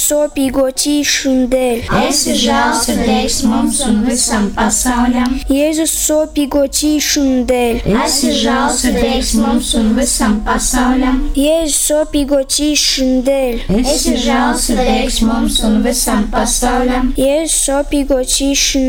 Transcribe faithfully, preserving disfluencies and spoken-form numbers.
sopīgotīšana dēļ. Esi žēlsirdīgs mums un visam pasaulim. Jēzus sopīgotīšana dēļ. Esi žēlsirdīgs mums un visam pasaulim. Jēzus sopīgotīšana dēļ. Esi žēlsirdīgs mums un visam pasaulim. Jēzus sopīgotīšana